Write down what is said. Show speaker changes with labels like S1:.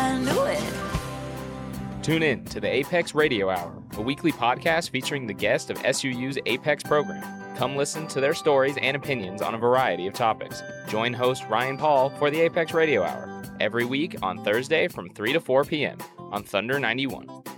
S1: I knew it.
S2: Tune in to the Apex Radio Hour, a weekly podcast featuring the guest of SUU's Apex program. Come listen to their stories and opinions on a variety of topics. Join host Ryan Paul for the Apex Radio Hour every week on Thursday from 3 to 4 p.m. on Thunder 91.